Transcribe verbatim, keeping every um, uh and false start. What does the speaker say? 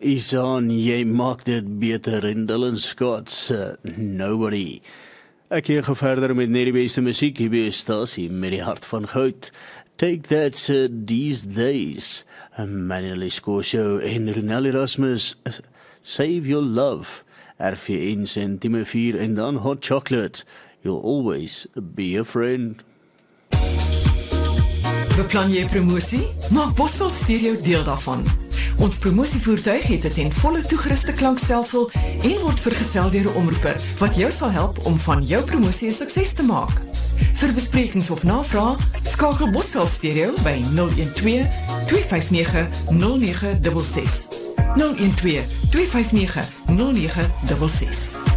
Isan, jy maak dit beter en Dylan Scott's uh, Nobody. Ek hier gaan verder met net die beste musiek hier by stasie met die hart van goud. Take That uh, These Days. Manuel Escosio en Ronel Erasmus, uh, Save Your Love. R V een Sentime vier en dan Hot Chocolate. You'll always be a friend. Beplan jy promosie? Maak Bosveld Stereo deel daarvan. Ons promosievoertuig het 'n ten volle toegeruste klankstelsel en word vergesel deur 'n omroeper wat jou sal help om van jou promosie 'n sukses te maak. Vir besprekings of navrae, skakel Bosveld Stereo by nul een twee, twee vyf nege, nul nege ses ses. nul een twee, twee vyf nege, nul nege ses ses.